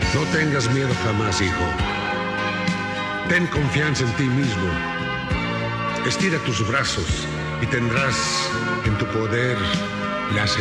No tengas miedo jamás, hijo. Ten confianza en ti mismo. Estira tus brazos y tendrás en tu poder la